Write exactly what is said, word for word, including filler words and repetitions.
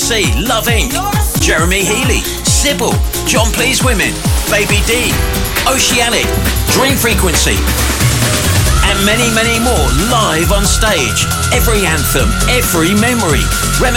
C, Love Incorporated, Jeremy Healy, Sybil, John Please Women, Baby D, Oceanic, Dream Frequency, and many, many more live on stage. Every anthem, every memory, reminiscence